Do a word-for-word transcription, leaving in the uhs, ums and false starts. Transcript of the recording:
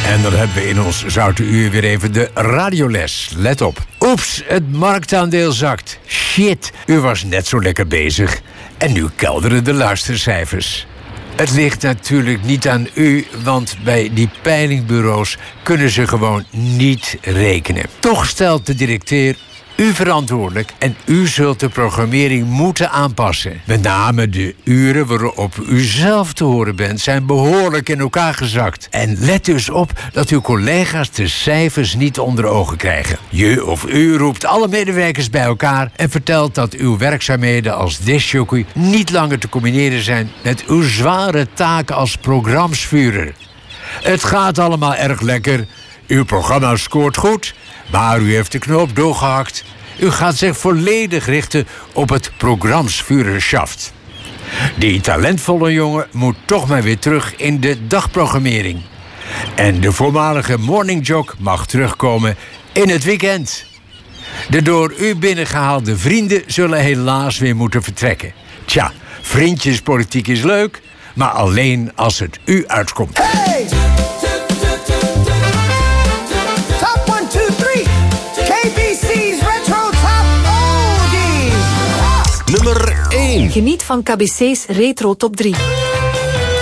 En dan hebben we in ons zoute uur weer even de radioles. Let op. Oeps, het marktaandeel zakt. Shit, u was net zo lekker bezig. En nu kelderen de luistercijfers. Het ligt natuurlijk niet aan u, want bij die peilingbureaus kunnen ze gewoon niet rekenen. Toch stelt de directeur u verantwoordelijk en u zult de programmering moeten aanpassen. Met name de uren waarop u zelf te horen bent zijn behoorlijk in elkaar gezakt. En let dus op dat uw collega's de cijfers niet onder ogen krijgen. Je of u roept alle medewerkers bij elkaar en vertelt dat uw werkzaamheden als discjockey niet langer te combineren zijn met uw zware taken als programmsvuurder. Het gaat allemaal erg lekker. Uw programma scoort goed, maar u heeft de knoop doorgehakt. U gaat zich volledig richten op het programmsvuurerschaft. Die talentvolle jongen moet toch maar weer terug in de dagprogrammering. En de voormalige morningjock mag terugkomen in het weekend. De door u binnengehaalde vrienden zullen helaas weer moeten vertrekken. Tja, vriendjespolitiek is leuk, maar alleen als het u uitkomt. Hey! Nummer één. Geniet van K B C's Retro Top drie.